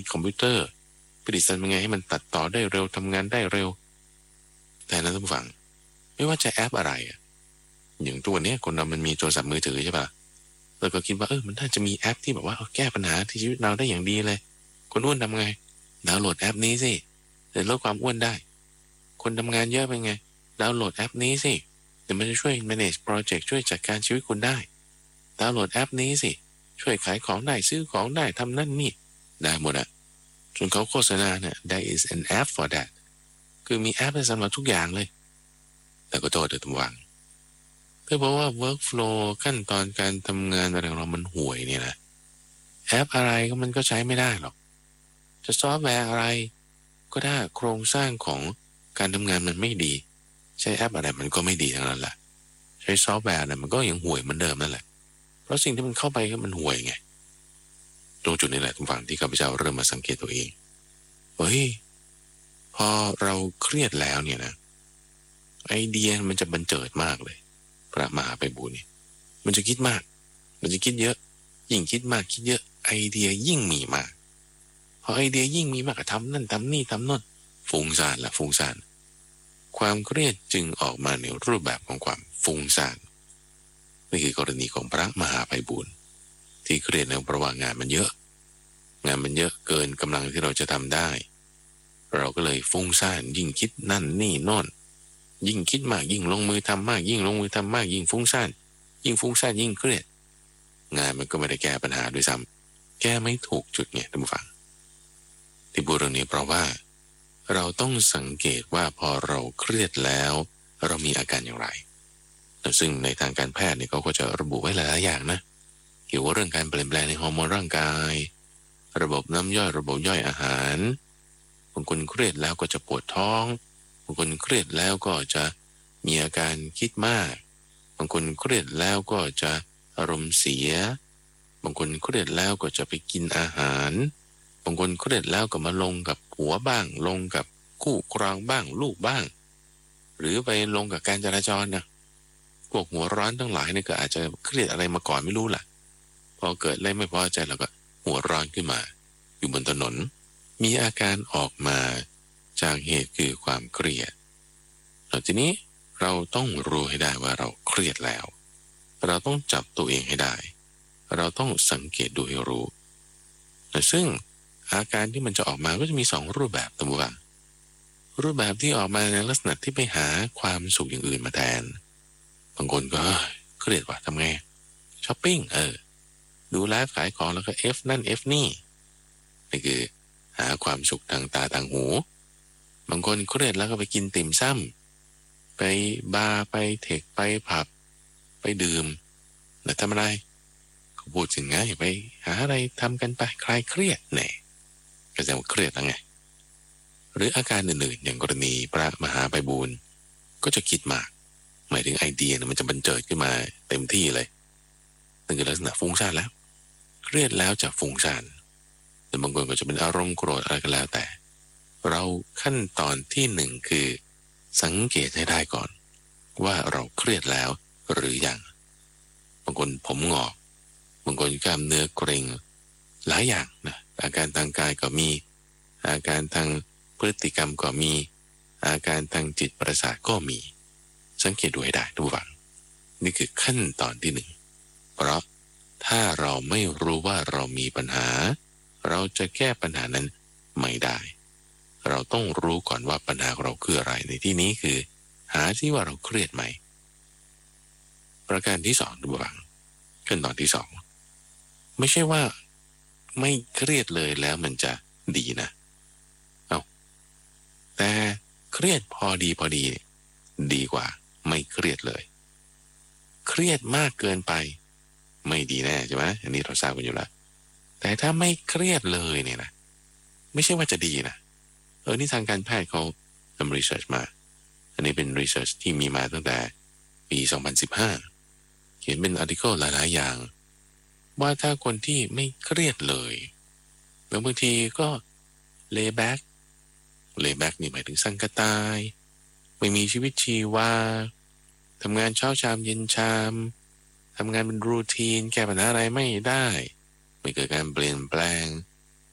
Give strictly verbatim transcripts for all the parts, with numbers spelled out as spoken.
ที่คอมพิวเตอร์ไปดิสันยังไงให้มันตัดต่อได้เร็วทำงานได้เร็วแต่นะท่านผู้ฟังไม่ว่าจะแอปอะไรอะอย่างตัวเนี้ยคนเรามันมีโทรศัพท์มือถือใช่ปะเราก็คิดว่าเออมันน่าจะมีแอปที่แบบว่าแก้ปัญหาที่ชีวิตเราได้อย่างดีเลยคนอ้วนทำไงดาวน์โหลดแอปนี้สิจะลดความอ้วนได้คนทำงานเยอะเป็นไงดาวน์โหลดแอปนี้สิเดี๋ยวมันจะช่วย manage project ช่วยจัดการชีวิตคุณได้ดาวน์โหลดแอปนี้สิช่วยขายของได้ซื้อของได้ทำนั่นนี่ได้หมดอะจนเขาโฆษณาเนี่ย there is an app for that คือมีแอปสำหรับทุกอย่างเลยแต่ก็โทษเดือดวังถ้าบอกว่า workflow ขั้นตอนการทำงานอะไรของเรามันห่วยเนี่ยนะแอปอะไรก็มันก็ใช้ไม่ได้หรอกจะซอฟต์แวร์อะไรก็ได้โครงสร้างของการทำงานมันไม่ดีใช้แอปอะไรมันก็ไม่ดีทั้งนั้นแหละใช้ซอฟต์แวร์อะไรมันก็ยังห่วยเหมือนเดิมนั่นแหละเพราะสิ่งที่มันเข้าไปก็มันห่วยไงตรงจุดนี้แหละทุกฝั่งที่ข้าพเจ้าเริ่มมาสังเกตตัวเองเฮ้ยพอเราเครียดแล้วเนี่ยนะไอเดียมันจะบันเจิดมากเลยพระมหาไพบูลย์นี่มันจะคิดมากมันจะคิดเยอะยิ่งคิดมากคิดเยอะไอเดียยิ่งมีมากพอไอเดียยิ่งมีมากก็ทำนั่นทำนี่ทำโน่นฟุ้งซ่านละฟุ้งซ่านความเครียดจึงออกมาในรูปแบบของความฟุ้งซ่านนี่คือกรณีของพระมหาไพบูลย์ที่เครียดในเพราะว่างานมันเยอะงานมันเยอะเกินกำลังที่เราจะทำได้เราก็เลยฟุ้งซ่านยิ่งคิดนั่นนี่โน่นยิ่งคิดมากยิ่งลงมือทำมากยิ่งลงมือทำมากยิ่งฟุ้งซ่านยิ่งฟุ้งซ่านยิ่งเครียดงานมันก็ไม่ได้แก้ปัญหาด้วยซ้ำแก้ไม่ถูกจุดไงท่านผู้ฟังที่พูดเรื่องนี้เพราะว่าเราต้องสังเกตว่าพอเราเครียดแล้วเรามีอาการอย่างไรซึ่งในทางการแพทย์เนี่ยเขาก็จะระบุไว้หลายอย่างนะเกี่ยวกับเรื่องการเปลี่ยนแปลงในฮอร์โมนร่างกายระบบน้ำย่อยระบบย่อยอาหารบางคนเครียดแล้วก็จะปวดท้องบางคนเครียดแล้วก็จะมีอาการคิดมากบางคนเครียดแล้วก็จะอารมณ์เสียบางคนเครียดแล้วก็จะไปกินอาหารบางคนเครียดแล้วก็มาลงกับผัวบ้างลงกับคู่ครองบ้างลูกบ้างหรือไปลงกับการจราจรนะพวกหัวร้อนทั้งหลายเนี่ยก็อาจจะเครียดอะไรมาก่อนไม่รู้ล่ะพอเกิดอะไรไม่พอใจแล้วก็หัวร้อนขึ้นมาอยู่บนถนนมีอาการออกมาจากเหตุคือความเครียดแล้วทีนี้เราต้องรู้ให้ได้ว่าเราเครียดแล้วเราต้องจับตัวเองให้ได้เราต้องสังเกตดูให้รู้ซึ่งอาการที่มันจะออกมาก็จะมีสองรูปแบบตัวว่ารูปแบบที่ออกมาในลักษณะที่ไปหาความสุขอย่างอื่นมาแทนบางคนก็เครียดว่ะทำไงช้อปปิ้งเออดูไลฟ์ขายของแล้วก็เอฟนั่นเอฟนี่นี่คือหาความสุขทางตาทางหูบางคนเครียดแล้วก็ไปกินติ่มซ้ำไปบาร์ไปเทคไปผับไปดื่มแล้วทำอะไรก็พูดถึงไงไปหาอะไรทำกันไปคลายเครียดแน่ก็จะว่าเครียดแล้วไงหรืออาการอื่นๆอย่างกรณีพระมหาไพบูลย์ก็จะคิดมากหมายถึงไอเดียมันจะบันเจิดขึ้นมาเต็มที่เลยนั่นคือลักษณะฟุ้งซ่านแล้วเครียดแล้วจะฟุ้งซ่านแต่บางคนก็จะเป็นอารมณ์โกรธอะไรก็แล้วแต่เราขั้นตอนที่หนึ่งคือสังเกตให้ได้ก่อนว่าเราเครียดแล้วหรือยังบางคนผมงอกบางคนกล้ามเนื้อเกร็งหลายอย่างนะอาการทางกายก็มีอาการทางพฤติกรรมก็มีอาการทางจิตประสาทก็มีสังเกตดูให้ได้ทุกฝั่งนี่คือขั้นตอนที่หนึ่งเพราะถ้าเราไม่รู้ว่าเรามีปัญหาเราจะแก้ปัญหานั้นไม่ได้เราต้องรู้ก่อนว่าปัญหาของเราคืออะไรในที่นี้คือหาที่ว่าเราเครียดไหมประการที่สองทุกฝั่งขั้นตอนที่สองไม่ใช่ว่าไม่เครียดเลยแล้วมันจะดีนะเอาแต่เครียดพอดีพอดีดีกว่าไม่เครียดเลยเครียดมากเกินไปไม่ดีแน่ใช่ไหมอันนี้เราทราบกันอยู่แล้วแต่ถ้าไม่เครียดเลยเนี่ยนะไม่ใช่ว่าจะดีนะเออนี่ทางการแพทย์เขาทำรีเสิร์ชมาอันนี้เป็นรีเสิร์ชที่มีมาตั้งแต่ปีสองพันสิบห้าเขียนเป็นอาร์ติเคิลหลายๆอย่างว่าถ้าคนที่ไม่เครียดเลยแล้วบางทีก็เลย์แบ็กเลย์แบ็กนี่หมายถึงสังกตายไม่มีชีวิตชีวาทำงานเช้าชามเย็นชามทำงานเป็นรูทีนแก้ปัญหาอะไรไม่ได้ไม่เกิดการเปลี่ยนแปลง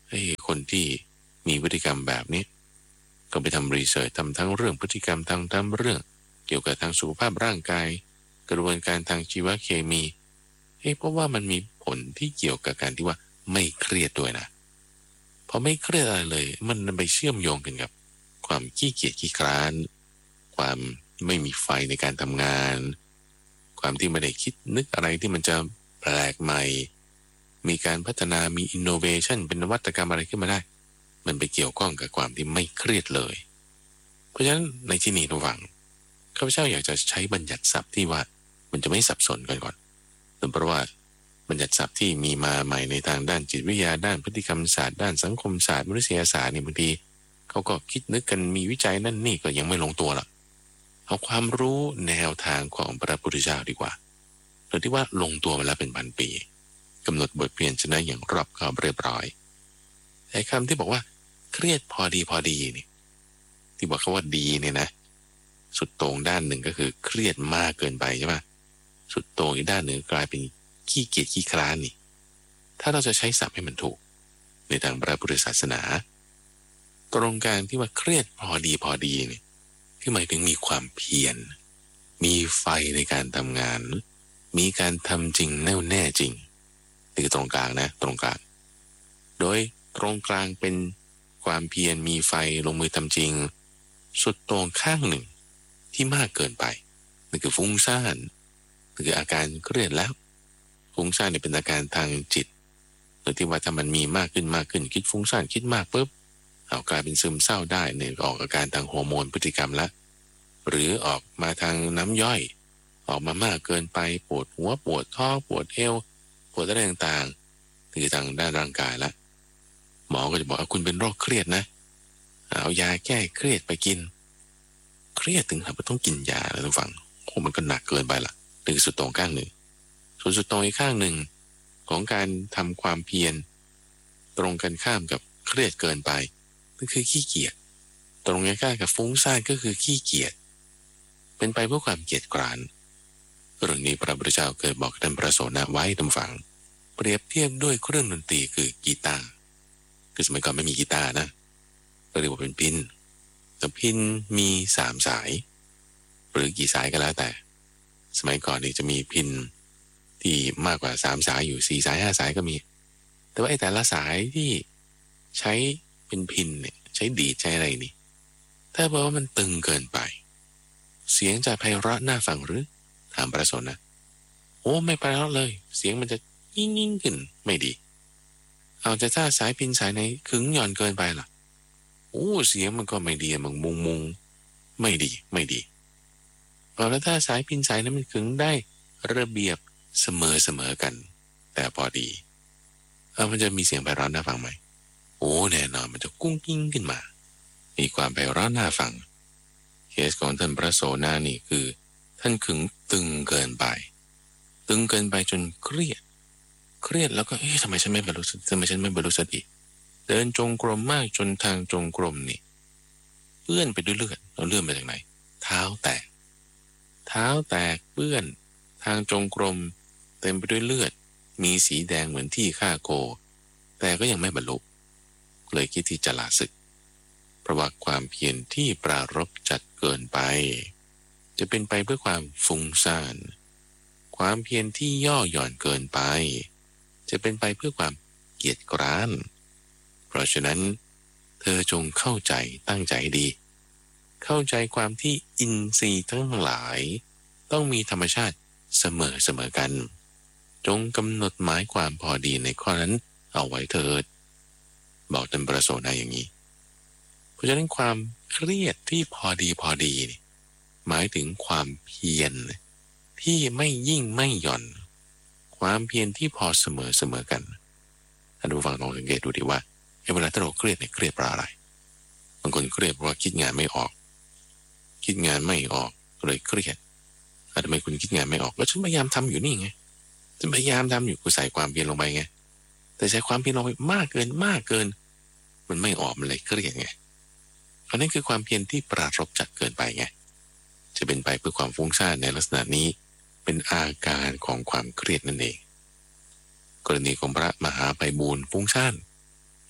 ไอ้คนที่มีพฤติกรรมแบบนี้ก็ไปทำรีเสิร์ชทำทั้งเรื่องพฤติกรรมทางทำเรื่องเกี่ยวกับทางสุขภาพร่างกายกระบวนการทางชีวเคมีเฮ้เพราะว่ามันมีผลที่เกี่ยวกับการที่ว่าไม่เครียดด้วยนะพอไม่เครียดอะไรเลยมันไปเชื่อมโยงกันกับความขี้เกียจขี้คร้านความไม่มีไฟในการทำงานความที่ไม่ได้คิดนึกอะไรที่มันจะแปลกใหม่มีการพัฒนามีอินโนเวชันเป็นนวัตกรรมอะไรขึ้นมาได้มันไปเกี่ยวข้องกับความที่ไม่เครียดเลยเพราะฉะนั้นในที่นี้ระวังข้าพเจ้าอยากจะใช้บัญญัติศัพท์ที่ว่ามันจะไม่สับสนกันก่อนเพราะว่าบัญญัติศัพท์ที่มีมาใหม่ในทางด้านจิตวิทยาด้านพฤติกรรมศาสตร์ด้านสังคมศาสตร์มนุษยศาสตร์นี่บางทีเขาก็คิดนึกกันมีวิจัยนั่นนี่ก็ยังไม่ลงตัวหรอกเอาความรู้แนวทางของพระพุทธเจ้าดีกว่าโดยที่ว่าลงตัวมาแล้วเป็นพันปีกำหนดบทเปลี่ยนชนะอย่างรอบคอบเรียบร้อยไอ้คำที่บอกว่าเครียดพอดีพอดีนี่ที่บอกเขาว่าดีเนี่ยนะสุดโต่งด้านหนึ่งก็คือเครียดมากเกินไปใช่ไหมสุดโต่งอีกด้านหนึ่งกลายเป็นขี้เกียจขี้คร้านนี่ถ้าเราจะใช้ศัพท์ให้มันถูกในทางพระพุทธศาสนาตรงกลางที่ว่าเครียดพอดีพอดีนี่คือหมายถึงมีความเพียรมีไฟในการทำงานมีการทำจริงแน่วแน่จริงนี่คือตรงกลางนะตรงกลางโดยตรงกลางเป็นความเพียรมีไฟลงมือทำจริงสุดตรงข้างหนึ่งที่มากเกินไปนั่นคือฟุ้งซ่านนั่นคืออาการเครียดแล้วฟุ้งซ่านเนี่ยเป็นอาการทางจิตโดยที่ว่าถ้ามันมีมากขึ้นมากขึ้นคิดฟุ้งซ่านคิดมากปุ๊บเอากลายเป็นซึมเศร้าได้เนี่ยออกอาการทางฮอร์โมนพฤติกรรมละหรือออกมาทางน้ำย่อยออกมามากเกินไปปวดหัวปวดท้องปวดเอวปวดอะไรต่างๆคือทางด้านร่างกายละหมอก็จะบอกว่าคุณเป็นโรคเครียดนะเอายาแก้เครียดไปกินเครียดถึงขั้นต้องกินยาแล้วทุกฝั่งโอ้มันก็หนักเกินไปละนี่คือสุดตรงข้างหนึ่งส่วนสุดตรงอีกข้างหนึ่งของการทำความเพียรตรงกันข้ามกับเครียดเกินไปนั่นคือขี้เกียจตรงกันข้ามกับฟุ้งซ่านก็คือขี้เกียจเป็นไปเพื่อความเกียจคร้านเรื่องนี้พระพุทธเจ้าเคยบอกท่านพระโสดาไว้ท่านฟังเปรียบเทียบด้วยเครื่องดนตรีคือกีตาร์คือสมัยก่อนไม่มีกีตาร์นะก็เรียกว่าเป็นพิณแต่พิณมีสามสายหรือกี่สายก็แล้วแต่สมัยก่อนนี่จะมีพิณที่มากกว่าสามสายอยู่สี่สายห้าสายก็มีแต่ว่าไอ้แต่ละสายที่ใช้เป็นพิณเนี่ยใช้ดีดใช้อะไรนี่ถ้าบอกว่ามันตึงเกินไปเสียงจะไพเราะน่าฟังหรือถามพระสนนะโอ้ไม่ไพเราะเลยเสียงมันจะยิ่งยิ่งขึ้นไม่ดีเอาจะถ้าสายพิณสายไหนขึงหย่อนเกินไปล่ะโอ้เสียงมันก็ไม่ดีมันมุงมุงไม่ดีไม่ดีเอาแล้วถ้าสายพิณสายนั้นมันขึงได้ระเบียบเสมอเสมอกันแต่พอดีเอามันจะมีเสียงไพเราะน่าฟังไหมโอ้แน่นอนมันจะกุ้งกิ้งขึ้นมามีความไพเราะน่าฟังเคสของท่านพระโสดานี่คือท่านขึงตึงเกินไปตึงเกินไปจนเครียดเครียดแล้วก็เอ๊ะทำไมฉันไม่บรรลุสติทำไมฉันไม่บรรลุสติเดินจงกรมมากจนทางจงกรมนี่เปื้อนไปด้วยเลือดเราเลือดมาจากไหนเท้าแตกเท้าแตกเปื้อนทางจงกรมเต็มไปด้วยเลือดมีสีแดงเหมือนที่ฆ่าโคแต่ก็ยังไม่บรรลุเลยคิดที่จะลาศึกเพราะว่าความเพียรที่ปรารภจัดเกินไปจะเป็นไปเพื่อความฟุ้งซ่านความเพียรที่ย่อหย่อนเกินไปจะเป็นไปเพื่อความเกียจคร้านเพราะฉะนั้นเธอจงเข้าใจตั้งใจดีเข้าใจความที่อินทรีย์ทั้งหลายต้องมีธรรมชาติเสมอเสมอกันจงกำหนดหมายความพอดีในข้อนั้นเอาไว้เถิดบอกท่านพระโสดาอย่างนี้เพราะฉะนั้นความเครียดที่พอดีพอดีหมายถึงความเพียรที่ไม่ยิ่งไม่หย่อนความเพียรที่พอเสมอเสมอกันท่านผู้ฟังลองสังเกตดูดีว่าเวลาที่เราเครียดเนี่ยเครียดเพราะอะไรบางคนเครียดเพราะว่าคิดงานไม่ออกคิดงานไม่ออกเลยเครียดทำไมคุณคิดงานไม่ออกแล้วฉันพยายามทำอยู่นี่ไงฉันพยายามทำอยู่กูใส่ความเพียรลงไปไงแต่ใช้ความเพียรลงไปมากเกินมากเกินมันไม่ออกมันเลยเครียดไงเพราะนั่นคือความเพียรที่ปรารภจัดเกินไปไงจะเป็นไปเพื่อความฟุ้งซ่านในลักษณะนี้เป็นอาการของความเครียดนั่นเองกรณีของพระมหาไพบูลย์ฟุ้งซ่าน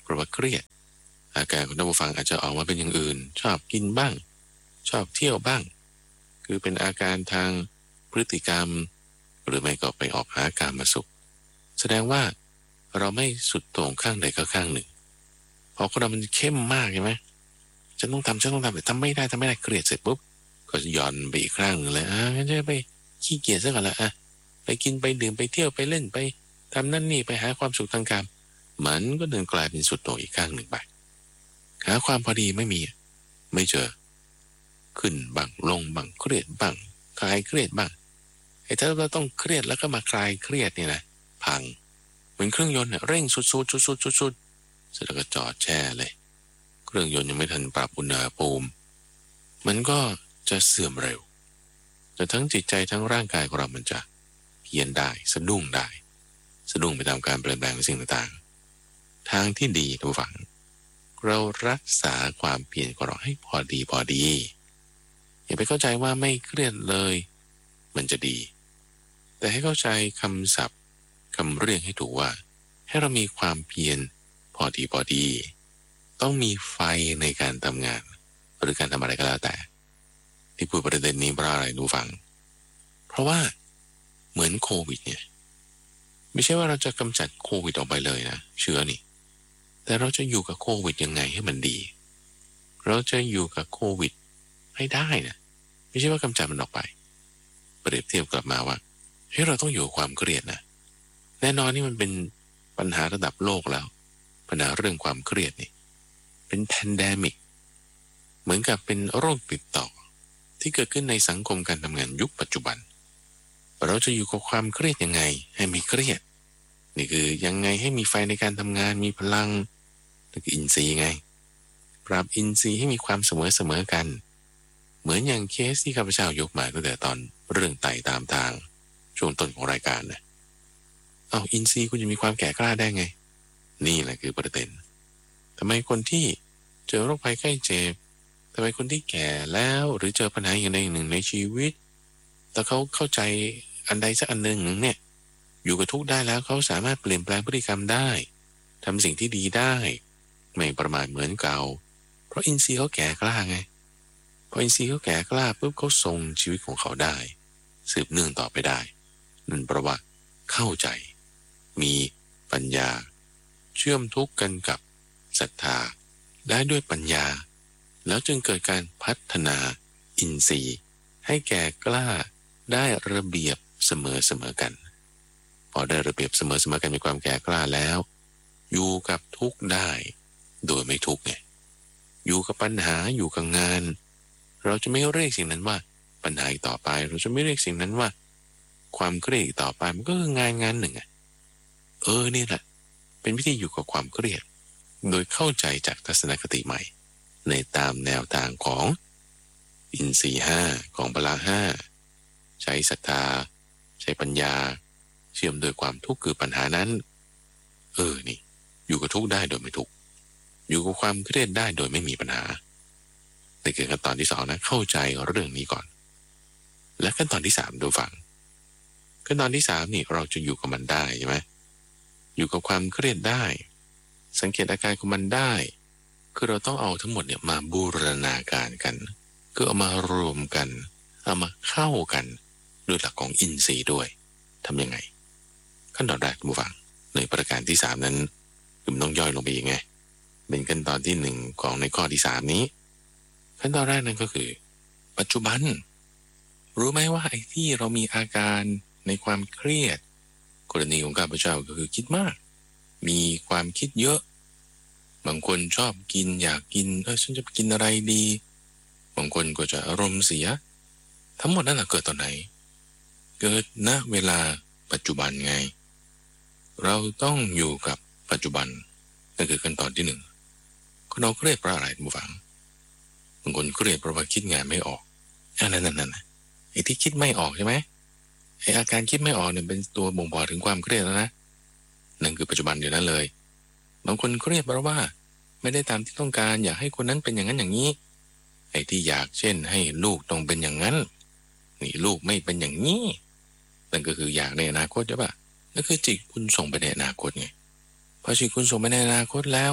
เพราะว่าเครียดอาการของท่านผู้ฟังอาจจะออกมาเป็นอย่างอื่นชอบกินบ้างชอบเที่ยวบ้างคือเป็นอาการทางพฤติกรรมหรือไม่ก็ไปออกหาการมาสุขแสดงว่าเราไม่สุดโต่งข้างใดก็ข้างหนึ่งพอคนเรามันเข้มมากใช่ไหมฉันต้องทำฉันต้องทำแต่ทำไม่ได้ทำไม่ได้เครียดเสร็จปุ๊บก็ย้อนไปอีกครั้งหนึ่งเลยอ่ะงั้นจะไปขี้เกียจซะก่อนละอ่ะไปกินไปดื่มไปเที่ยวไปเล่นไปทำนั่นนี่ไปหาความสุขทางกายมันก็เดินกลายเป็นสุดโต่งอีกข้างหนึ่งไปหาความพอดีไม่มีไม่เจอขึ้นบ้างลงบ้างเครียดบ้างคลายเครียดบ้างไอ้ถ้าเราต้องเครียดแล้วก็มาคลายเครียดนี่นะพังเหมือนเครื่องยนต์เร่งสุดๆสุดๆสุดๆเสร็จแล้วก็จอดแช่เลยเครื่องยนต์ยังไม่ทันปรับอุณหภูมิมันก็จะเสื่อมเร็วแต่ทั้งจิตใจทั้งร่างกายของเรามันจะเพี้ยนได้สะดุ้งได้สะดุ้งไปตามการเปลี่ยนแปลงในสิ่งต่างๆทางที่ดีทุกฝั่งเรารักษาความเพียรของเราให้พอดีพอดีอย่าไปเข้าใจว่าไม่เครียดเลยมันจะดีแต่ให้เข้าใจคำศัพท์คำเรียกให้ถูกว่าให้เรามีความเพียรพอดีพอดีต้องมีไฟในการทำงานหรือการทำอะไรก็แล้วแต่ที่พูดประเด็นนี้เพราะอะไรดูฟังเพราะว่าเหมือนโควิดเนี่ยไม่ใช่ว่าเราจะกำจัดโควิดออกไปเลยนะเชื้อนี่แต่เราจะอยู่กับโควิดยังไงให้มันดีเราจะอยู่กับโควิดให้ได้นะไม่ใช่ว่ากำจัดมันออกไปเปรียบเทียบกลับมาว่าเฮ้ยเราต้องอยู่กับความเครียดนะแน่นอนนี่มันเป็นปัญหาระดับโลกแล้วปัญหาเรื่องความเครียดนี่เป็นแพนเดมิกเหมือนกับเป็นโรคติดต่อที่เกิดขึ้นในสังคมการทำงานยุคปัจจุบันเราจะอยู่กับความเครียดยังไงให้ไม่เครียดนี่คือยังไงให้มีไฟในการทำงานมีพลังนั่นคืออินทรีย์ไงปรับอินทรีย์ให้มีความเสมอเสมอกันเหมือนอย่างเคสที่ข้าพเจ้ายกมาตั้งแต่ตอนเรื่องไต่ตามทางช่วงต้นของรายการนะเอาอินทรีย์คุณจะมีความแก่กล้าได้ไงนี่แหละคือประเด็นทำไมคนที่เจอโรคภัยไข้เจ็บทำไมคนที่แก่แล้วหรือเจอปัญหาอย่างใดอย่างหนึ่งในชีวิตแต่เขาเข้าใจอันใดสักอันหนึ่งเนี่ยอยู่กับทุกข์ได้แล้วเขาสามารถเปลี่ยนแปลงพฤติกรรมได้ทำสิ่งที่ดีได้ไม่ประมาทเหมือนเก่าเพราะอินทรีย์เขาแก่กล้าไงพออินทรีย์เขาแก่กล้าปุ๊บเขาทรงชีวิตของเขาได้สืบเนื่องต่อไปได้นั่นเพราะว่าเข้าใจมีปัญญาเชื่อมทุกข์กันกับศรัทธาได้ด้วยปัญญาแล้วจึงเกิดการพัฒนาอินทรีย์ให้แก่กล้าได้ระเบียบเสมอเสมอกันพอได้ระเบียบเสมอเสมอกันมีความแก่กล้าแล้วอยู่กับทุกข์ได้โดยไม่ทุกข์ไงอยู่กับปัญหาอยู่กับงานเราจะไม่เรียกสิ่งนั้นว่าปัญหาอีกต่อไปเราจะไม่เรียกสิ่งนั้นว่าความเครียดอีกต่อไปมันก็คืองานงานหนึ่งอ่ะเออนี่แหละเป็นวิธีอยู่กับความเครียดโดยเข้าใจจากทัศนคติใหม่ในตามแนวทางของอินทรีย์ห้าของพละห้าใช้ศรัทธาใช้ปัญญาเชื่อมโดยความทุกข์คือปัญหานั้นเออนี่อยู่กับทุกข์ได้โดยไม่ทุกข์อยู่กับความเครียดได้โดยไม่มีปัญหาในขั้นตอนที่สองนะเข้าใจเรื่องนี้ก่อนและขั้นตอนที่สามดูฟังขั้นตอนที่สามนี่เราจะอยู่กับมันได้ใช่ไหมอยู่กับความเครียดได้สังเกตอาการของมันได้คือเราต้องเอาทั้งหมดเนี่ยมาบูรณาการกันคือเอามารวมกันเอามาเข้ากันด้วยหลักของอินทรีย์ด้วยทำยังไงขั้นตอนแรกดูฟังในประการที่สามนั้นคือมันต้องย่อยลงไปยังไงเป็นขั้นตอนที่หนึ่งของในข้อที่สามนี้ขั้นตอนแรกนั่นก็คือปัจจุบันรู้ไหมว่าไอ้ที่เรามีอาการในความเครียดกรณีของข้าพเจ้าก็คือคิดมากมีความคิดเยอะบางคนชอบกินอยากกินเออฉันจะกินอะไรดีบางคนก็จะอารมณ์เสียทั้งหมดนั่นแหละเกิดตอนไหนเกิดณเวลาปัจจุบันไงเราต้องอยู่กับปัจจุบันนั่นคือขั้นตอนที่หนึ่งคนเราเครียดเพราะอะไรผู้ฟังบางคนเครียดเพราะว่าคิดงานไม่ออกอันนั้นนั่นไอ้ที่คิดไม่ออกใช่ไหมไอ้อาการคิดไม่ออกเนี่ยเป็นตัวบ่งบอกถึงความเครียดแล้วนะนั่นคือปัจจุบันเดี๋ยวนั้นเลยบางคนเครียดเพราะว่าไม่ได้ตามที่ต้องการอยากให้คนนั้นเป็นอย่างนั้นอย่างนี้ไอ้ที่อยากเช่นให้ลูกต้องเป็นอย่างนั้นนี่ลูกไม่เป็นอย่างนี้นั่นก็คืออยากในอนาคตใช่ปะนั่นคือจิตคุณส่งไปในอนาคตไงพอจิตคุณส่งไปในอนาคตแล้ว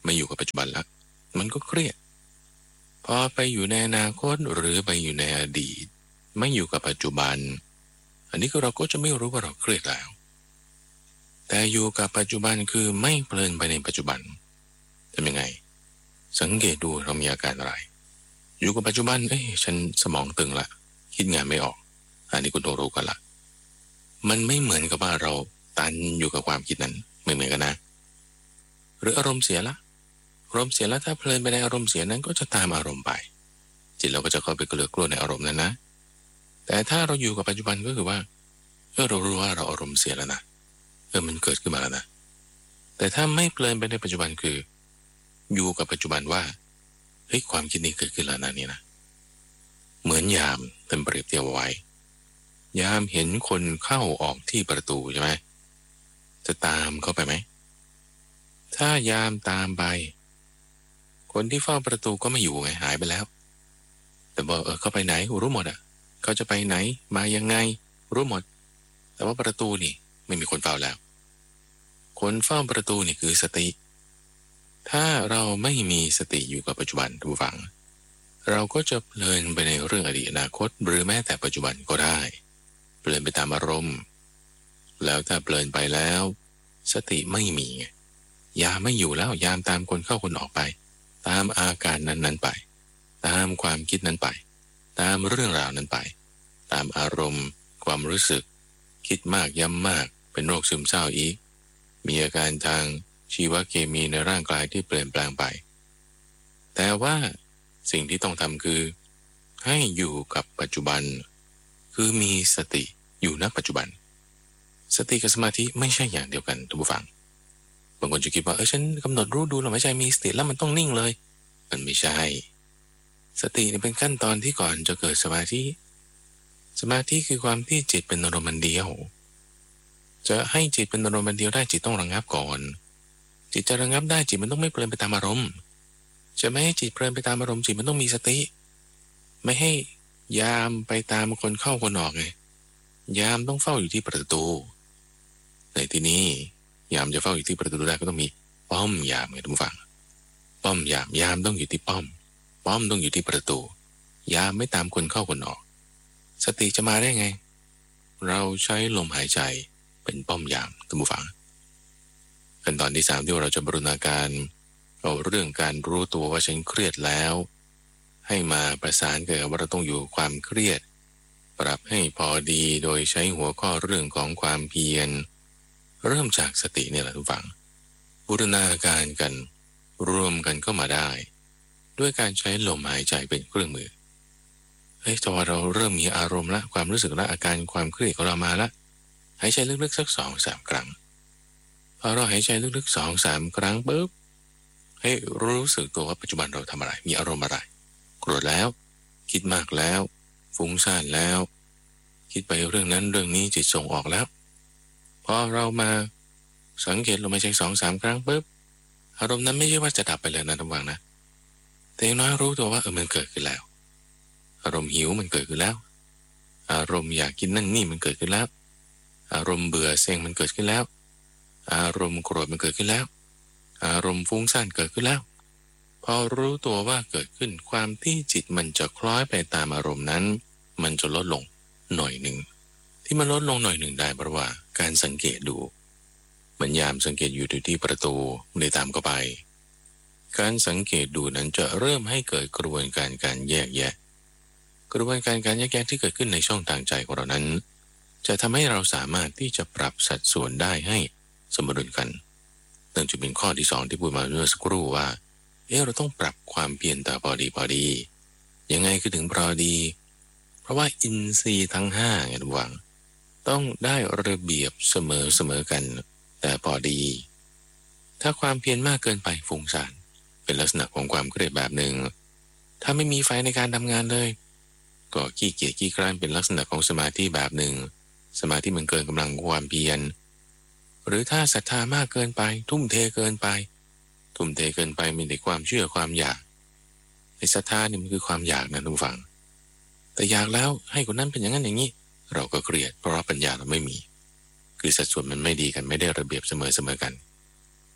ไม่อยู่กับปัจจุบันละมันก็เครียดพอไปอยู่ในอนาคตหรือไปอยู่ในอดีตไม่อยู่กับปัจจุบันอันนี้ก็เราก็จะไม่รู้ว่าเราเครียดแล้วแต่อยู่กับปัจจุบันคือไม่เพลินไปในปัจจุบันทำยังไงสังเกตดูเรามีอาการอะไรอยู่กับปัจจุบันเอ้ยฉันสมองตึงละคิดงานไม่ออกอันนี้คุณต้องรู้กันละมันไม่เหมือนกับว่าเราตันอยู่กับความคิดนั้นไม่เหมือนกันนะหรืออารมณ์เสียละอารมณ์เสียแล้วถ้าเพลินไปในอารมณ์เสียนั้นก็จะตามอารมณ์ไปจิตเราก็จะเข้าไปเกลือกลัวในอารมณ์นั้นนะแต่ถ้าเราอยู่กับปัจจุบันก็คือว่าเออเรารู้ว่าเราอารมณ์เสียแล้วนะเออมันเกิดขึ้นมาแล้วนะแต่ถ้าไม่เพลินไปในปัจจุบันคืออยู่กับปัจจุบันว่าเฮ้ยความคิดนี้เกิดขึ้นแล้วนะนี่นะเหมือนยามเป็นเปรียบเทียบไว้ยามเห็นคนเข้าออกที่ประตูใช่ไหมจะตามเข้าไปไหมถ้ายามตามไปคนที่เฝ้าประตูก็ไม่อยู่ไงหายไปแล้วแต่บอกเออเขาไปไหนรู้หมดอ่ะเขาจะไปไหนมายังไงรู้หมดแต่ว่าประตูนี่ไม่มีคนเฝ้าแล้วคนเฝ้าประตูนี่คือสติถ้าเราไม่มีสติอยู่กับปัจจุบันทุกฝังเราก็จะเพลินไปในเรื่องอดีตอนาคตหรือแม้แต่ปัจจุบันก็ได้เพลินไปตามอารมณ์แล้วถ้าเพลินไปแล้วสติไม่มียามไม่อยู่แล้วยามตามคนเข้าคนออกไปตามอาการนั้นๆไปตามความคิดนั้นไปตามเรื่องราวนั้นไปตามอารมณ์ความรู้สึกคิดมากย้ำมากเป็นโรคซึมเศร้าอีกมีอาการทางชีวเคมีในร่างกายที่เปลี่ยนแปลงไปแต่ว่าสิ่งที่ต้องทำคือให้อยู่กับปัจจุบันคือมีสติอยู่ณปัจจุบันสติกับสมาธิไม่ใช่อย่างเดียวกันทุกผู้ฟังบางคนจะคิดว่าเออฉันกำหนดรู้ดูลมหายใจมีสติแล้วมันต้องนิ่งเลยมันไม่ใช่สตินี่เป็นขั้นตอนที่ก่อนจะเกิดสมาธิสมาธิคือความที่จิตเป็นอารมณ์เดียวจะให้จิตเป็นอารมณ์เดียวได้จิตต้องระงับก่อนจิตจะระงับได้จิตมันต้องไม่เพลินไปตามอารมณ์จะไม่ให้จิตเพลินไปตามอารมณ์จิตมันต้องมีสติไม่ให้ยามไปตามคนเข้าคนออกไงยามต้องเฝ้าอยู่ที่ประตูในที่นี้ยามจะเฝ้าอยู่ที่ประตูได้ก็ต้องมีป้อมยามไงทุกฝั่งป้อมยามยามต้องอยู่ที่ป้อมป้อมต้องอยู่ที่ประตูยามไม่ตามคนเข้าคนออกสติจะมาได้ไงเราใช้ลมหายใจเป็นป้อมยามทุกฝั่งขั้นตอนที่สามที่เราจะบรรณาการเอาเรื่องการรู้ตัวว่าฉันเครียดแล้วให้มาประสานกับว่าเราต้องอยู่ความเครียดปรับให้พอดีโดยใช้หัวข้อเรื่องของความเพียรเริ่มจากสติเนี่ยแหละทุกฝั่งบูรณาการกันรวมกันเข้ามาได้ด้วยการใช้ลมหายใจเป็นเครื่องมือเฮ้ยแต่ว่าเราเริ่มมีอารมณ์ละความรู้สึกละอาการความเครียดของเรามาละหายใจลึกๆสักสองสามครั้งพอเราหายใจลึกๆสองสามครั้งปุ๊บให้รู้สึกตัวว่าปัจจุบันเราทำอะไรมีอารมณ์อะไรโกรธแล้วคิดมากแล้วฟุ้งซ่านแล้วคิดไปเรื่องนั้นเรื่องนี้จิตส่งออกแล้วพอเรามาสังเกตลมหายใจสองสามครั้งปุ๊บอารมณ์นั้นไม่ใช่ว่าจะดับไปเลยนะทุกฝั่งนะแต่อย่างน้อยรู้ตัวว่าเออมันเกิดขึ้นแล้วอารมณ์หิวมันเกิดขึ้นแล้วอารมณ์อยากกินนั่นนี่มันเกิดขึ้นแล้วอารมณ์เบื่อเซ็งมันเกิดขึ้นแล้วอารมณ์โกรธมันเกิดขึ้นแล้วอารมณ์ฟุ้งซ่านเกิดขึ้นแล้วพอรู้ตัวว่าเกิดขึ้นความที่จิตมันจะคล้อยไปตามอารมณ์นั้นมันจะลดลงหน่อยหนึ่งที่มันลดลงหน่อยหนึ่งได้เพราะว่าการสังเกตดูเหมือนยามสังเกตอยู่ที่ประตูไม่ตามเข้าไปการสังเกตดูนั้นจะเริ่มให้เกิดกระบวนการการแยกแยะกระบวนการการแยกแยะที่เกิดขึ้นในช่องทางใจของเรานั้นจะทำให้เราสามารถที่จะปรับสัดส่วนได้ให้สมดุลกันนั่นจะเป็นข้อที่สองที่พูดมาเมื่อสักครู่ว่าเออเราต้องปรับความเพียรแต่พอดีพอดียังไงคือถึงพอดีเพราะว่าอินทรีย์ทั้งห้าไงทุกฝังต้องได้ระเบียบเสมอเสมอกันแต่พอดีถ้าความเพียรมากเกินไปฟุ้งซ่านเป็นลักษณะของความเครียดแบบหนึ่งถ้าไม่มีไฟในการทำงานเลยก็ขี้เกียจขี้คร้านเป็นลักษณะของสมาธิแบบหนึ่งสมาธิมันเกินกำลังความเพียรหรือถ้าศรัทธามากเกินไปทุ่มเทเกินไปทุ่มเทเกินไปมีแต่ความเชื่อความอยากไอ้ศรัทธานี่มันคือความอยากนะทุกฝั่งแต่อยากแล้วให้คนนั้นเป็นอย่างนั้นอย่างนี้เราก็เครียดเพราะว่าปัญญาเราไม่มีคือสัดส่วนมันไม่ดีกันไม่ได้ระเบียบเสมอเสมอกัน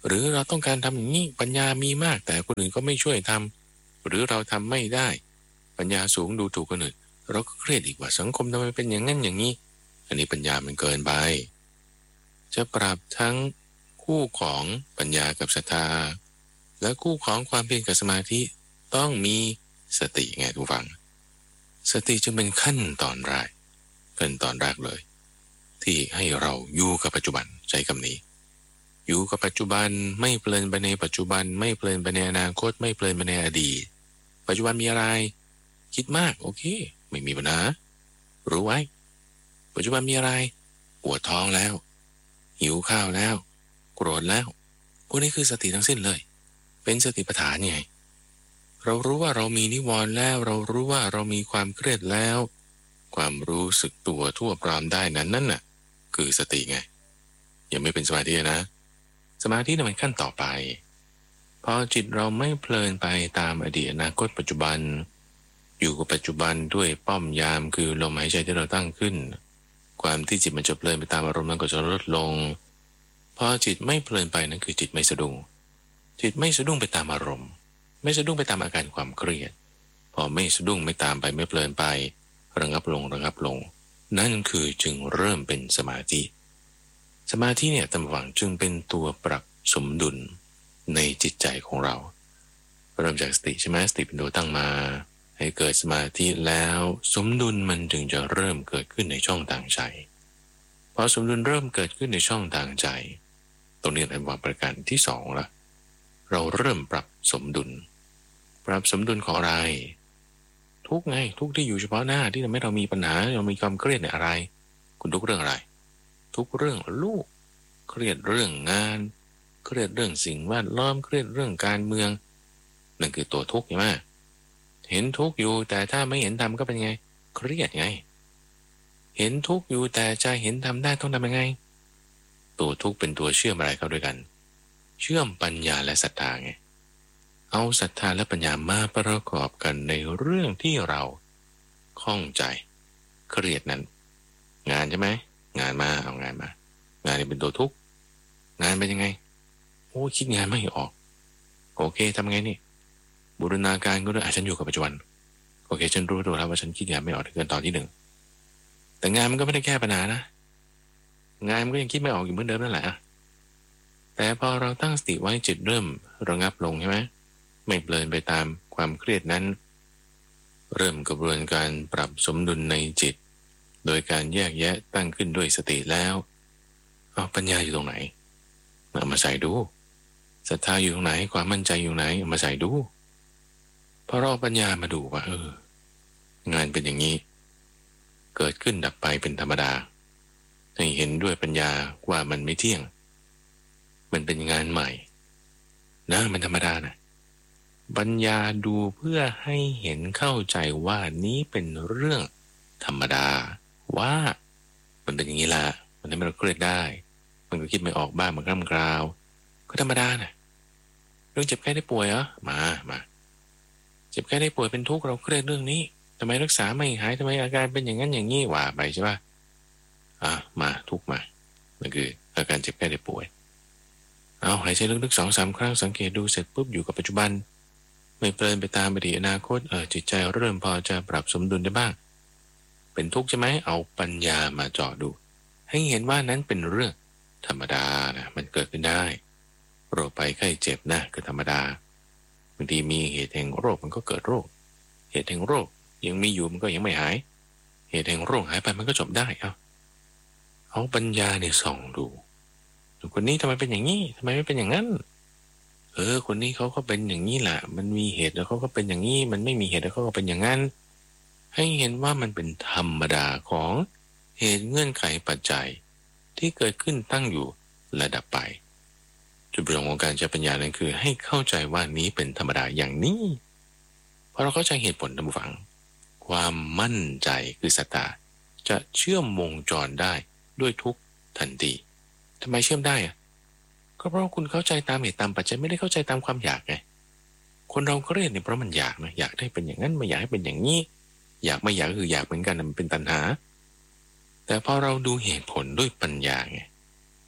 หรือเราต้องการทำอย่างนี้ปัญญามีมากแต่คนอื่นก็ไม่ช่วยทำหรือเราทำไม่ได้ปัญญาสูงดูถูกคนอื่นเราก็เครียดอีกว่าสังคมทำไมเป็นอย่างนั้นอย่างนี้อันนี้ปัญญามันเกินไปจะปรับทั้งคู่ของปัญญากับศรัทธาและคู่ของความเพียรกับสมาธิต้องมีสติไงทุกฝังสติจึงเป็นขั้นตอนแรกขั้นตอนแรกเลยที่ให้เราอยู่กับปัจจุบันใช้คำนี้อยู่กับปัจจุบันไม่เพลินไปในปัจจุบันไม่เพลินไปในอนาคตไม่เพลินไปในอดีตปัจจุบันมีอะไรคิดมากโอเคไม่มีปัญหารู้ไว้ปัจจุบันมีอะไรปวดท้องแล้วหิวข้าวแล้วโกรธแล้วพวกนี้คือสติทั้งสิ้นเลยเป็นสติปัฏฐานไงเรารู้ว่าเรามีนิวรณ์แล้วเรารู้ว่าเรามีความเครียดแล้วความรู้สึกตัวทั่วพร้อมได้นั้นนั่นน่ะคือสติไงยังไม่เป็นสมาธินะสมาธินั้นมันขั้นต่อไปพอจิตเราไม่เพลินไปตามอดีตอนาคตปัจจุบันอยู่กับปัจจุบันด้วยป้อมยามคือลมหายใจที่เราตั้งขึ้นความที่จิตมันจะเพลินไปตามอารมณ์นั้นก็จะลดลงพอจิตไม่เพลินไปนั่นคือจิตไม่สะดุ้งจิตไม่สะดุ้งไปตามอารมณ์ไม่สะดุ้งไปตามอาการความเครียดพอไม่สะดุ้งไม่ตามไปไม่เพลินไประงับลงระงับลงนั่นคือจึงเริ่มเป็นสมาธิสมาธิเนี่ยตำหวังจึงเป็นตัวปรับสมดุลในจิตใจของเราเริ่มจากสติใช่ไหมสติเป็นตัวตั้งมาให้เกิดสมาธิแล้วสมดุลมันจึงจะเริ่มเกิดขึ้นในช่องทางใจพอสมดุลเริ่มเกิดขึ้นในช่องทางใจตรงนี้เป็นวางประการที่สองละเราเริ่มปรับสมดุลปรับสมดุลของอะไรทุกไงทุกที่อยู่เฉพาะหน้าที่ทำให้เรามีปัญหาเรามีความเครียดในอะไรคุณทุกเรื่องอะไรทุกเรื่องลูกเครียดเรื่องงานเครียดเรื่องสิ่งแวดล้อมเครียดเรื่องการเมืองนั่นคือตัวทุกข์ใช่ไหมเห็นทุกข์อยู่แต่ถ้าไม่เห็นทำก็เป็นไงเครียดไงเห็นทุกข์อยู่แต่จะเห็นทำได้ต้องทำยังไงตัวทุกข์เป็นตัวเชื่อมอะไรเข้าด้วยกันเชื่อมปัญญาและศรัทธาไงเอาศรัทธาและปัญญามาประกอบกันในเรื่องที่เราข้องใจเครียดนั้นงานใช่ไหมงานมาเอางานมางานนี่เป็นตัวทุกข์งานเป็นยังไงโอ้คิดงานไม่ออกโอเคทำไงนี่บูรณาการก็ด้วยอ่ะฉันอยู่กับปัจจุบันโอเคฉันรู้ตัวแล้วว่าฉันคิดงานไม่ออกเกินตอนที่หนึ่งแต่งานมันก็ไม่ได้แก้ปัญหานะงานมันก็ยังคิดไม่ออกอยู่เหมือนเดิมนั่นแหละแต่พอเราตั้งสติไว้จิตเริ่มระงับลงใช่ไหมไม่เพลินไปตามความเครียดนั้นเริ่มกระบวนการปรับสมดุลในจิตโดยการแยกแยะตั้งขึ้นด้วยสติแล้วเอาปัญญาอยู่ตรงไหนเอามาใส่ดูศรัทธาอยู่ตรงไหนความมั่นใจอยู่ไหนเอามาใส่ดูพอเราปัญญามาดูว่าเอองานเป็นอย่างนี้เกิดขึ้นดับไปเป็นธรรมดาให้เห็นด้วยปัญญาว่ามันไม่เที่ยงมันเป็นงานใหม่นะมันธรรมดานะปัญญาดูเพื่อให้เห็นเข้าใจว่านี้เป็นเรื่องธรรมดาว่ามันเป็นอย่างนี้ละมันทำให้เราเครียดได้มันก็คิดไม่ออกบ้างมันกล้ำกราวก็ธรรมดานะเรื่องเจ็บแค่ได้ป่วยเหรอมามาเจ็บแค่ได้ป่วยเป็นทุกข์เราเครียดเรื่องนี้ทำไมรักษาไม่หายทำไมอาการเป็นอย่างนั้นอย่างนี้ว่าไปใช่ป่ะอ่ะมาทุกข์มานั่นคืออาการเจ็บแค่ได้ป่วยเอาหายใจลึกๆสองสามครั้งสังเกตดูเสร็จปุ๊บอยู่กับปัจจุบันไม่เพลินไปตามอดีตอนาคตเออจิตใจเริ่มพอจะปรับสมดุลได้บ้างเป็นทุกข์ใช่ไหมเอาปัญญามาเจาะดูให้เห็นว่านั้นเป็นเรื่องธรรมดานะมันเกิดขึ้นได้โรคไปไข้เจ็บนะคือธรรมดาบางทีมีเหตุแห่งโรคมันก็เกิดโรคเหตุแห่งโรคยังมีอยู่มันก็ยังไม่หายเหตุแห่งโรคหายไปมันก็จบได้เอาเอาปัญญาเนี่ยส่องดูคนนี้ทำไมเป็นอย่างนี้ทำไมไม่เป็นอย่างนั้นเออคนนี้เขาก็เป็นอย่างนี้แหละมันมีเหตุแล้วเขาก็เป็นอย่างนี้มันไม่มีเหตุแล้วเขาก็เป็นอย่างนั้นให้เห็นว่ามันเป็นธรรมดาของเหตุเงื่อนไขปัจจัยที่เกิดขึ้นตั้งอยู่และดับไปจุดประสงค์ของการใช้ปัญญานั้นคือให้เข้าใจว่านี้เป็นธรรมดาอย่างนี้พอเราเข้าใจเหตุผลตามฝังความมั่นใจคือศรัทธาจะเชื่อมวงจรได้ด้วยทุกทันทีทำไมเชื่อมได้อะก็เพราะคุณเข้าใจตามเหตุตามปัจจัยไม่ได้เข้าใจตามความอยากไงคนเราเครียดเนี่ยเพราะมันอยากนะอยากได้เป็นอย่างนั้นไม่อยากให้เป็นอย่างนี้อยากไม่อยากคืออยากเหมือนกันมันเป็นตัณหาแต่พอเราดูเหตุผลด้วยปัญญาไง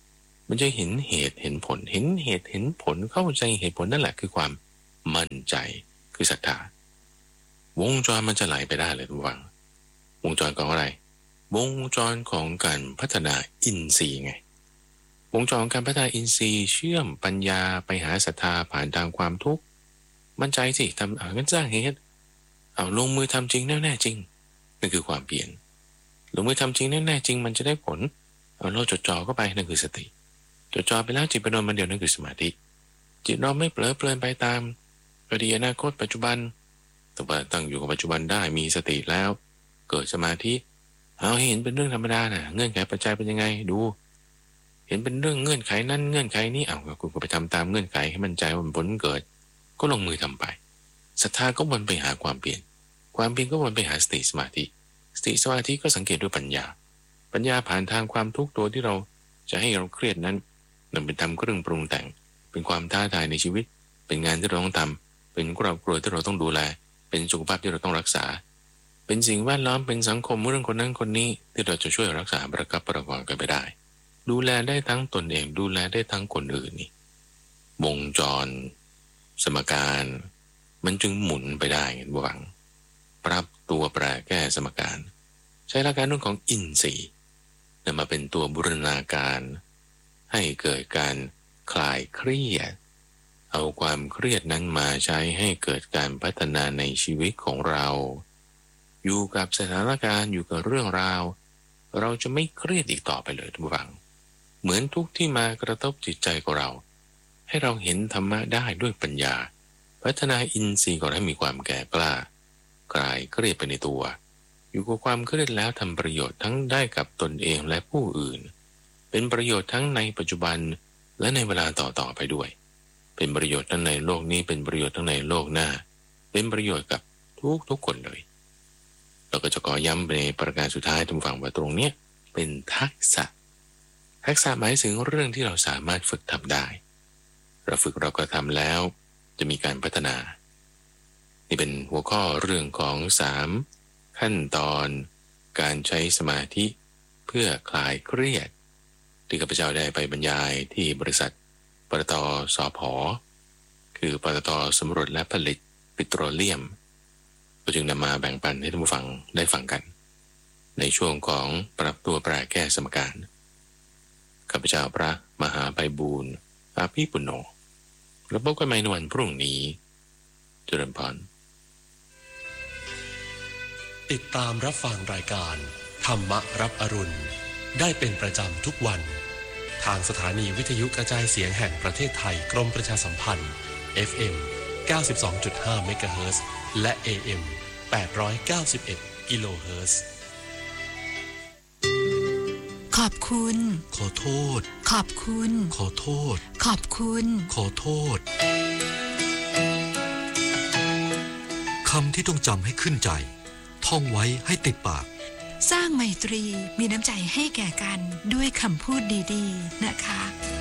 มันจะเห็นเหตุเห็นผลเห็นเหตุเห็นผลเข้าใจเหตุผลนั่นแหละคือความมั่นใจคือศรัทธาวงจรมันจะไหลไปได้เลยทุกฝังวงจรของอะไรวงจรของการพัฒนาอินทรีย์ไงวงจรของการพัฒนาอินทรีย์เชื่อมปัญญาไปหาศรัทธาผ่านทางความทุกข์มั่นใจสิทำเอางั้นสร้างเหตุเอาลงมือทำจริงแน่ๆจริงนั่นคือความเปลี่ยนลงมือทำจริงแน่ๆจริงมันจะได้ผลเอาเราจดจ่อเข้าไปนั่นคือสติจดจ่อไปแล้วจิตเป็นนมันเดียวนั่นคือสมาธิจิตเราไม่เผลอเพลินไปตามอดีตอนาคตปัจจุบันแต่ว่าตั้งอยู่กับปัจจุบันได้มีสติแล้วเกิดสมาธิเอาให้เห็นเป็นเรื่องธรรมดาน่ะเงื่อนไขปัจจัยเป็นยังไงดูเห็นเป็นเรื่องเงื่อนไขนั้นเงื่อนไขนี้เอาคุณก็ไปทำตามเงื่อนไขให้มั่นใจว่าผลเกิดก็ลงมือทำไปศรัทธาก็วนไปหาความเปลี่ยนความเปลี่ยนก็วนไปหาสติสมาธิสติสมาธิก็สังเกตด้วยปัญญาปัญญาผ่านทางความทุกข์ตัวที่เราจะให้เราเครียดนั้นนั่นเป็นทำเครื่องปรุงแต่งเป็นความท้าทายในชีวิตเป็นงานที่เราต้องทำเป็นครอบครัวที่เราต้องดูแลเป็นสุขภาพที่เราต้องรักษาเป็นสิ่งแวดล้อมเป็นสังคมเรื่องคนนั้นคนนี้ที่เราจะช่วยรักษาประคับประคองกันไปได้ดูแลได้ทั้งตนเองดูแลได้ทั้งคนอื่นนี่วงจรสมการมันจึงหมุนไปได้เห็นบ้างปรับตัวแปรแก้สมการใช้หลักการเรื่องของอินทรีย์นำมาเป็นตัวบูรณาการให้เกิดการคลายเครียดเอาความเครียดนั้นมาใช้ให้เกิดการพัฒนาในชีวิตของเราอยู่กับสถานการณ์อยู่กับเรื่องราวเราจะไม่เครียดอีกต่อไปเลยทุกฝังเหมือนทุกที่มากระทบจิตใจของเราให้เราเห็นธรรมะได้ด้วยปัญญาพัฒนาอินทรีย์ก่อนให้มีความแก่กล้าคลายเครียดไปในตัวอยู่กับความเครียดแล้วทำประโยชน์ทั้งได้กับตนเองและผู้อื่นเป็นประโยชน์ทั้งในปัจจุบันและในเวลาต่อๆไปด้วยเป็นประโยชน์ทั้งในโลกนี้เป็นประโยชน์ทั้งในโลกหน้าเป็นประโยชน์กับทุกทุกคนเลยเราก็จะขอย้ำในประการสุดท้ายทุกฝั่งว่าตรงเนี้ยเป็นทักษะทักษะหมายถึงเรื่องที่เราสามารถฝึกทำได้เราฝึกเราก็ทำแล้วจะมีการพัฒนานี่เป็นหัวข้อเรื่องของสามขั้นตอนการใช้สมาธิเพื่อคลายเครียดที่ข้าพเจ้าได้ไปบรรยายที่บริษัทปตท.สผ.คือปตท.สำรวจและผลิตปิโตรเลียมก็จึงนำมาแบ่งปันให้ท่านผู้ฟังได้ฟังกันในช่วงของปรับตัวแปรแก้สมการข้าพเจ้าพระมหาไพบูลย์อาภีปุณโญแล้วพบกันใหม่ในวันพรุ่งนี้เจริญพรติดตามรับฟังรายการธรรมรับอรุณได้เป็นประจำทุกวันทางสถานีวิทยุกระจายเสียงแห่งประเทศไทยกรมประชาสัมพันธ์ เอฟ เอ็ม เก้าสิบสองจุดห้า เมกะเฮิรตซ์และ เอ เอ็ม แปดร้อยเก้าสิบเอ็ด กิโลเฮิรตซ์ขอบคุณขอโทษขอบคุณขอโทษขอบคุณขอโทษคำที่ต้องจำให้ขึ้นใจท่องไว้ให้ติดปากสร้างไมตรีมีน้ำใจให้แก่กันด้วยคำพูดดีๆนะคะ